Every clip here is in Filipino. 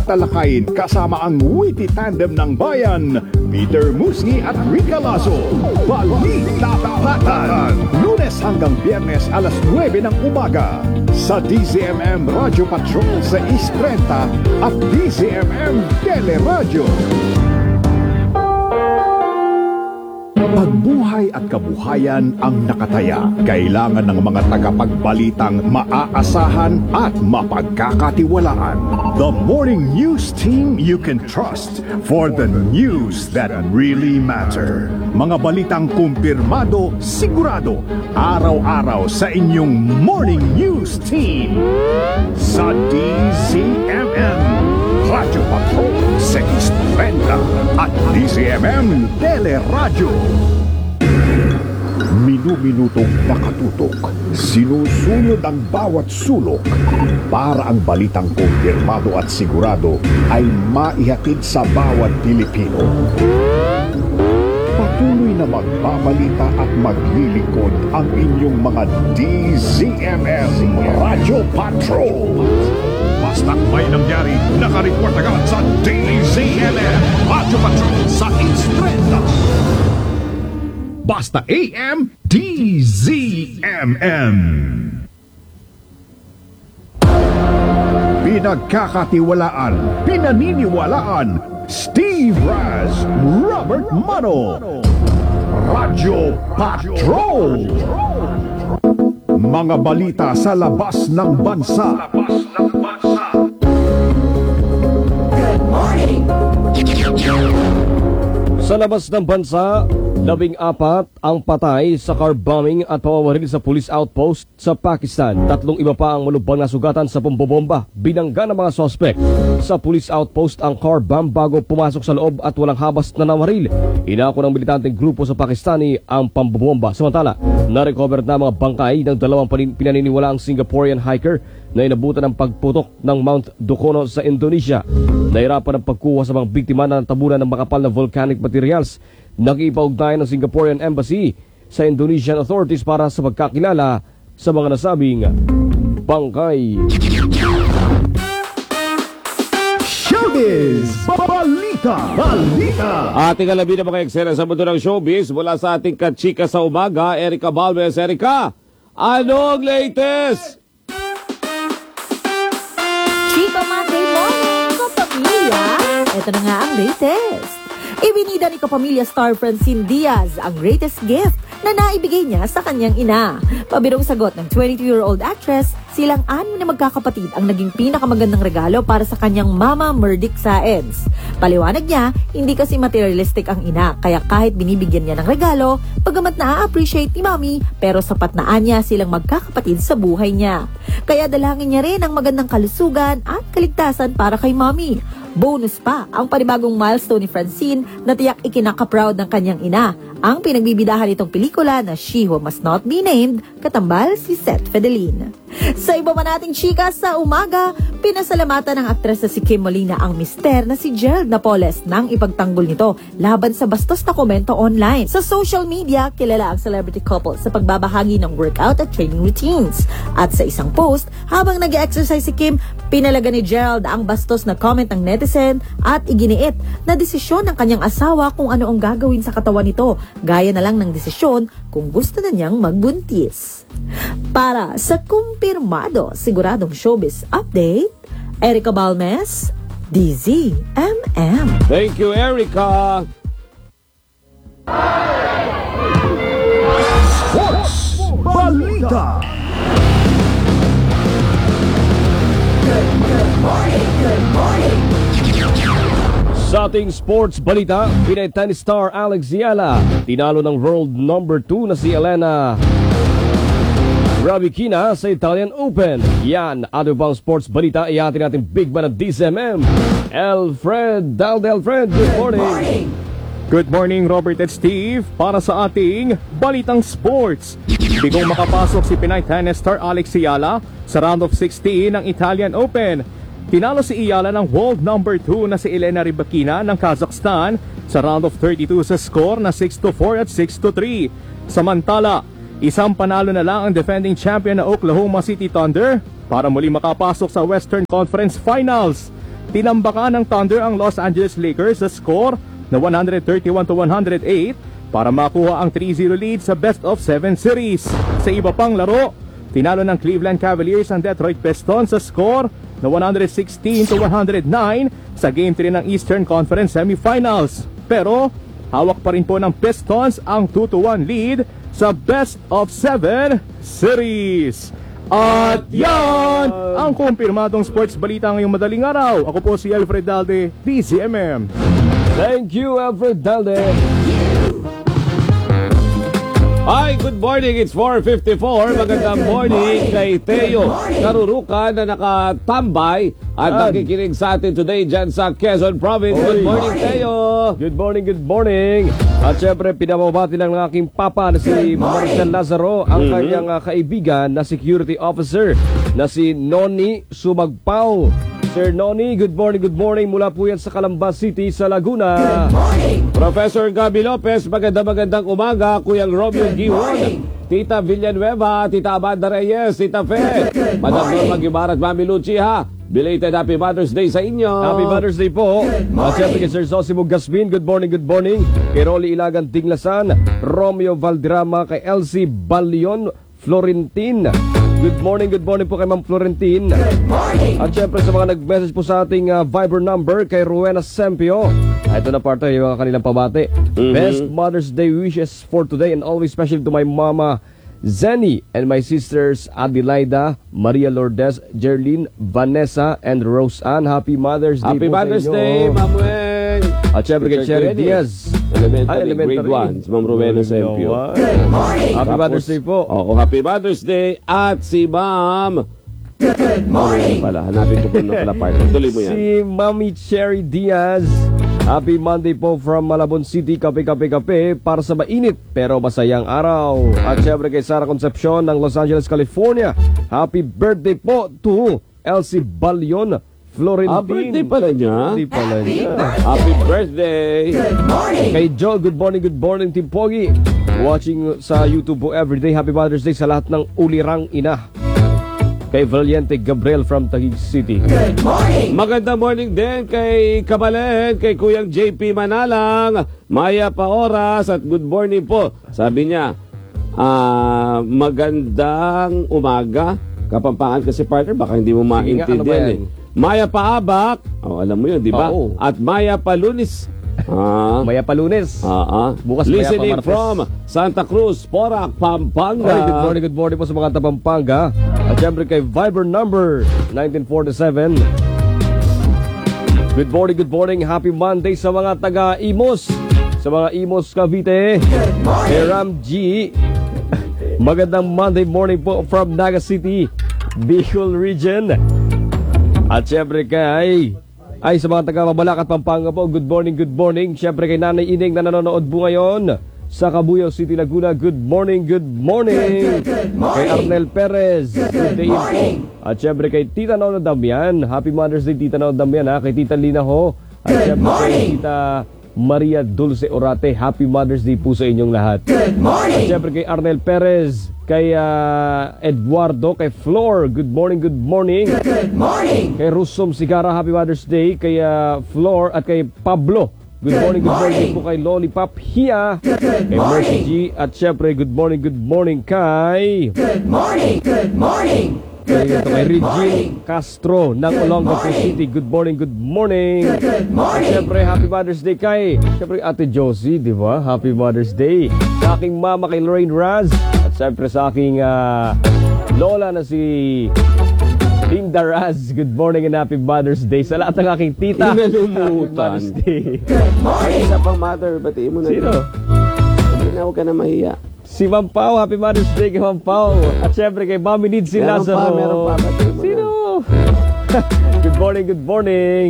tatalakayin kasama ang witty tandem ng bayan, Peter Musni at Rica Lazo. Balita-Tapatan, Lunes hanggang Biyernes alas 9 ng umaga sa DZMM Radio Patrol sa East 30 at DZMM Teleradyo. Pagbuhay at kabuhayan ang nakataya. Kailangan ng mga tagapagbalitang maaasahan at mapagkakatiwalaan. The morning news team you can trust for the news that really matter. Mga balitang kumpirmado, sigurado, araw-araw sa inyong morning news team. Sa DZMM Radio Patrol sa East 30 at DZMM Teleradyo. Minu-minutong nakatutok, sinusunod ang bawat sulok para ang balitang kumpirmado at sigurado ay maihatid sa bawat Pilipino. Patuloy na magbabalita at maglilingkod ang inyong mga DZMM Radio Patrol. Basta't may nangyari, nakareport agad sa DZMM Radio Patrol sa East 30. Basta AM DZMM. Pinagkakatiwalaan, pinaniniwalaan, Steve Raz, Robert Mano, Radio Patrol. Mga balita sa labas ng bansa. Good morning. Sa labas ng bansa, 14 ang patay sa car bombing at pamamaril sa police outpost sa Pakistan. 3 iba pa ang malubhang nasugatan sa pambobomba. Binangga ng mga sospek sa police outpost ang car bomb bago pumasok sa loob at walang habas na namaril. Inako ng militanteng grupo sa Pakistani ang pambobomba. Samantala, na-recover na mga bangkay ng 2 pinaniniwalaang Singaporean hiker na inabutan ng pagputok ng Mount Dukono sa Indonesia. Nahirapan ang pagkuha sa mga biktima na natabunan ng makapal na volcanic materials. Nakipag-ugnayan ng Singaporean Embassy sa Indonesian authorities para sa pagkakilala sa mga nasabing bangkay. Showbiz! Balita! Ating alamin na mga eksena sa mundo ng showbiz mula sa ating kachika sa umaga, Erica Balmes. Erica, anong latest? Chika Monday morning, kapamilya. Ito na nga ang latest. Ibinida ni kapamilya star Francine Diaz ang greatest gift na naibigay niya sa kanyang ina. Pabirong sagot ng 22-year-old actress, silang 6 na magkakapatid ang naging pinakamagandang regalo para sa kanyang mama Murdic Saenz. Paliwanag niya, hindi kasi materialistic ang ina, kaya kahit binibigyan niya ng regalo, pagamat na-appreciate ni mami, pero sapat na anya silang magkakapatid sa buhay niya. Kaya dalangin niya rin ang magandang kalusugan at kaligtasan para kay mami. Bonus pa ang panibagong milestone ni Francine na tiyak ikinaka-proud ng kanyang ina, ang pinagbibidahan itong pelikula na She Who Must Not Be Named, katambal si Seth Fedelin. Sa iba pa nating chika sa umaga, pinasalamatan ng aktres na si Kim Molina ang mister na si Gerald Napoles nang ipagtanggol nito laban sa bastos na komento online. Sa social media, kilala ang celebrity couple sa pagbabahagi ng workout at training routines. At sa isang post, habang nag-exercise si Kim, pinalaga ni Gerald ang bastos na comment ng netizen at iginiit na desisyon ng kanyang asawa kung ano ang gagawin sa katawan nito, gaya na lang ng desisyon kung gusto na niyang magbuntis. Para sa kumpirmado, siguradong showbiz update, Erica Balmes, DZMM. Thank you, Erica. Sports Balita. Good morning. Sa ating sports balita, Pinay tennis star Alex Ziala tinalo ng world number 2 na si Elena Rybakina sa Italian Open. Yan, ano bang sports balita? Ihatin natin big man ng DZMM, Alfred Daldel. Fred, good morning. Good morning, Robert at Steve. Para sa ating balitang sports, bigong makapasok si Pinay tennis star Alex Ziala sa round of 16 ng Italian Open. Tinalo si Ziala ng world number 2 na si Elena Rybakina ng Kazakhstan sa round of 32 sa score na 6-4 at 6-3. Samantala, isang panalo na lang ang defending champion na Oklahoma City Thunder para muli makapasok sa Western Conference Finals. tinambakan ng Thunder ang Los Angeles Lakers sa score na 131-108 para makuha ang 3-0 lead sa best of 7 series. Sa iba pang laro, tinalo ng Cleveland Cavaliers ang Detroit Pistons sa score na 116-109 sa Game 3 ng Eastern Conference Semifinals. Pero hawak pa rin po ng Pistons ang 2-1 lead sa best of 7 series. At yan ang kumpirmadong sports balita ngayong madaling araw. Ako po si Alfred Dalde, DZMM. Thank you, Alfred Dalde. Hi, good morning. It's 4:54. Magandang morning kay Teo Karuruka na nakatambay at nakikinig sa atin today dyan sa Quezon Province. Good morning, Teo. Good morning, good morning. At syempre, pinababati ng aking papa na si Marcel Lazaro, ang kanyang kaibigan na security officer na si Noni Sumagpao. Sir Noni, good morning mula po yan sa Calamba City sa Laguna. Professor Gabi Lopez, magandang umaga. Kuyang Romeo Giwon, Tita Villanueva, Tita Amanda Reyes, Tita Fe, Madam Norma Guimara at Mami Luchi ha. Belated Happy Mother's Day sa inyo. Happy Mother's Day po. At syempre kay Sir Zosimo Gasmin, good morning. Kay Rolly Ilagan Tinglasan, Romeo Valderrama, kay Elsie Balion Florentin. Good morning po kay Ma'am Florentin. At syempre sa mga nag-message po sa ating Viber number, kay Rowena Sempio. Ito na part yung mga kanilang pabati. Best Mother's Day wishes for today and always special to my mama Zenny and my sisters Adelaida, Maria Lourdes, Jerlyn, Vanessa, and Rose Ann. Happy Mother's Day. Happy Mother's Day, Ma'am Weng. At syempre kay Cherry Diaz, Elementary grade 1, Ma'am Rowena Sempio. Happy Mother's Day po. Oo, Happy Mother's Day. At si Ma'am pala, hanapin ko po na pala partner. Tuloy mo yan. Si Mami Cherry Diaz. Happy Monday po from Malabon City. Kape para sa mainit pero masayang araw. At syempre kay Sara Concepcion ng Los Angeles, California. Happy birthday po to Elsie Balion Florentin. Birthday pala niya. Happy birthday. Kay Joel, good morning Team Pogi. Watching sa YouTube po everyday. Happy Mother's Day sa lahat ng ulirang ina. Kay Valiente Gabriel from Taguig City. Magandang morning din kay Kabalen, kay Kuyang JP Manalang, Maya Paoras, at good morning po. Sabi niya, magandang umaga. Kapampangan kasi partner, baka hindi mo maintindihan Maya Paabak, alam mo yun, di ba? At Maya Palunis. Maya Palunes. Bukas listening from Santa Cruz, Porac, Pampanga. Good morning po sa mga Pampanga. At syempre kay Viber number 1947. Good morning. Happy Monday sa mga taga-Imos. Sa mga Imos Cavite. Kay Ram G. Magandang Monday morning po from Naga City, Bicol Region. At syempre kay sa mga taga-Mabalacat, Pampanga po, good morning. Syempre kay Nanay Ining na nanonood po ngayon sa Cabuyao City, Laguna, good morning. Kay Arnel Perez, good day po. At syempre kay Tita Nona Damian, happy Mother's Day Tita Nona Damian ha. Kay Tita Lina Ho, at syempre kay Tita Maria Dulce Orate, happy Mother's Day po sa inyong lahat. At syempre kay Arnel Perez, kay Eduardo, kay Flor, good morning. Kay Rusom Sigara, happy Mother's Day. Kay Flor at kay Pablo, good morning po kay Lollipop Hia, kay Mercy G. At syempre good morning kay kay Regine Castro ng Olongapo City, good morning. At syempre happy Mother's Day kay syempre Ate Josie, di ba? Happy Mother's Day sa aking mama, kay Lorraine Raz. At syempre sa aking lola na si Linda Raz, good morning and happy Mother's Day sa lahat ng aking tita. Inalumutan. May isa pang mother, batiin mo na. Sino? Hindi na, huwag ka na mahiya. Si Ma'am Pao, happy Mother's Day kay Ma'am Pao. At syempre kay Mami Nidsi Lazaro. Meron pa, batiin mo. Sino? Good morning.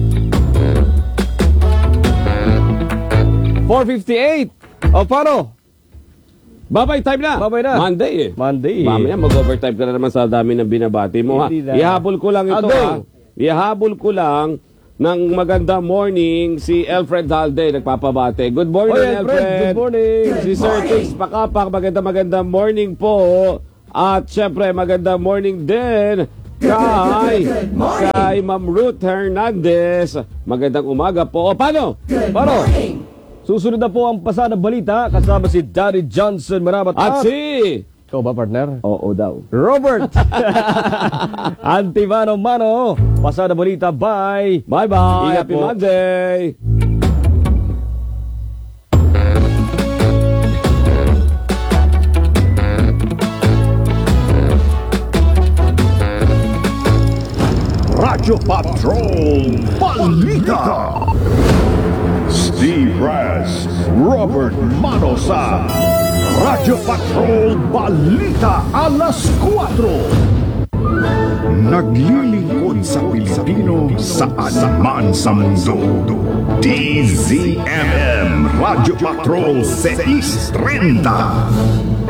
4:58. O paano? Babay time na. Monday. Mamaya mag-overtime ka na naman sa dami ng binabati mo ha. Ihabol ko lang ito ha. Ihabol ko lang ng magandang morning si Alfred Halde nagpapabate. Good morning, Alfred. Good morning. Si Sir Tix Pakapak, magandang morning po. At syempre magandang morning din kay Ma'am Ruth Hernandez. Magandang umaga po. O, paano? Susunod na po ang pasada balita kasama si Daddy Johnson Marabat At si... Ikaw ba, partner? Oo daw. Robert Antimano-mano. Pasada balita, bye. Bye-bye. Ingat Happy po. Monday. Radyo Patrol Balita. Steve Raz, Robert Manosa. Radyo Patrol Balita alas 4. Naglilingkod sa Pilipino saan man sa mundo. DZMM Radyo Patrol 630.